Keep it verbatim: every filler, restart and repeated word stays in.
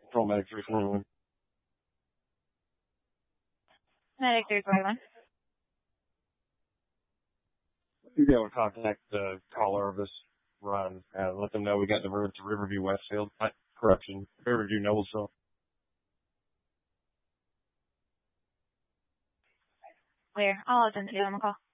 Control Medic three forty-one. Medic three forty-one. You'll be able to contact the caller of this run and let them know we got diverted to Riverview Westfield. Uh, correction, Riverview Noblesville. Where? I'll attend to you on the call.